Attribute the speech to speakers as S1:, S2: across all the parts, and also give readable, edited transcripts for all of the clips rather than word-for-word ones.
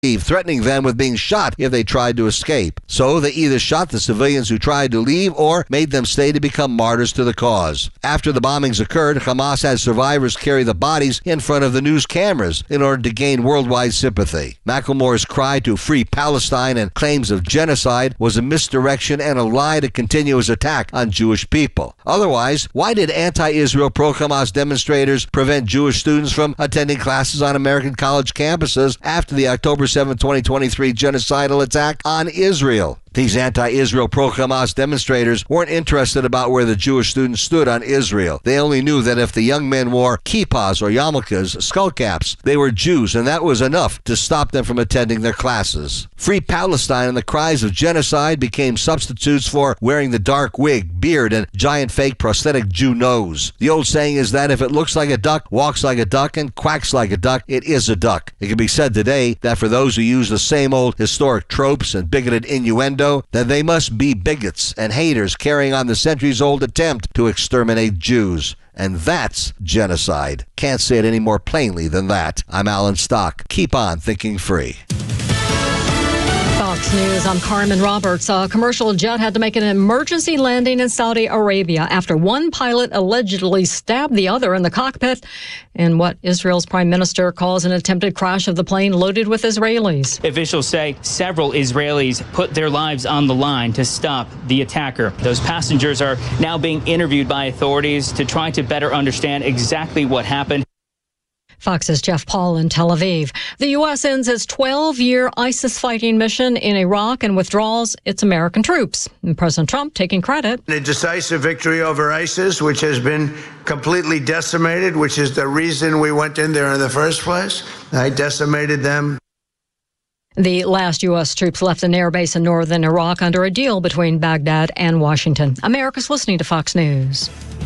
S1: threatening them with being shot if they tried to escape. So they either shot the civilians who tried to leave or made them stay to become martyrs to the cause. After the bombings occurred, Hamas had survivors carry the bodies in front of the news cameras in order to gain worldwide sympathy. Macklemore's cry to free Palestine and claims of genocide was a misdirection and a lie to continue his attack on Jewish people. Otherwise, why did anti-Israel pro-Hamas demonstrators prevent Jewish students from attending classes on American college campuses after the October 7, 2023 genocidal attack on Israel? These anti-Israel pro-Hamas demonstrators weren't interested about where the Jewish students stood on Israel. They only knew that if the young men wore kippahs or yarmulkes, skull caps, they were Jews, and that was enough to stop them from attending their classes. Free Palestine and the cries of genocide became substitutes for wearing the dark wig, beard, and giant fake prosthetic Jew nose. The old saying is that if it looks like a duck, walks like a duck, and quacks like a duck, it is a duck. It can be said today that for those who use the same old historic tropes and bigoted innuendo, then they must be bigots and haters carrying on the centuries-old attempt to exterminate Jews. And that's genocide. Can't say it any more plainly than that. I'm Alan Stock. Keep on thinking free.
S2: Fox News, I'm Carmen Roberts. A commercial jet had to make an emergency landing in Saudi Arabia after one pilot allegedly stabbed the other in the cockpit in what Israel's prime minister calls an attempted crash of the plane loaded with Israelis.
S3: Officials say several Israelis put their lives on the line to stop the attacker. Those passengers are now being interviewed by authorities to try to better understand exactly what happened.
S2: Fox's Jeff Paul in Tel Aviv. The U.S. ends its 12-year ISIS fighting mission in Iraq and withdraws its American troops. And President Trump taking credit.
S4: A decisive victory over ISIS, which has been completely decimated, which is the reason we went in there in the first place. I decimated them.
S2: The last U.S. troops left an air base in northern Iraq under a deal between Baghdad and Washington. America's listening to Fox News.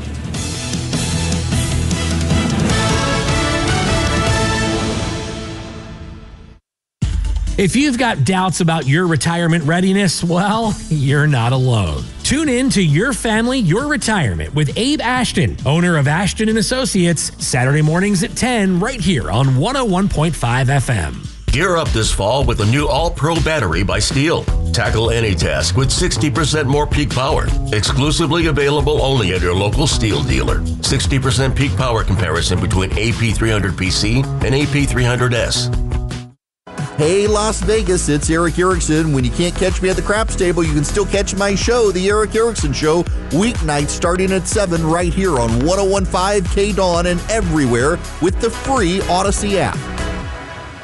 S5: If you've got doubts about your retirement readiness, well, you're not alone. Tune in to Your Family, Your Retirement with Abe Ashton, owner of Ashton & Associates, Saturday mornings at 10 right here on 101.5 FM.
S6: Gear up this fall with the new All-Pro battery by Steel. Tackle any task with 60% more peak power. Exclusively available only at your local Steel dealer. 60% peak power comparison between AP300PC and AP300S.
S7: Hey, Las Vegas, it's Eric Erickson. When you can't catch me at the craps table, you can still catch my show, The Eric Erickson Show, weeknights starting at 7 right here on 101.5 KDAWN and everywhere with the free Odyssey app.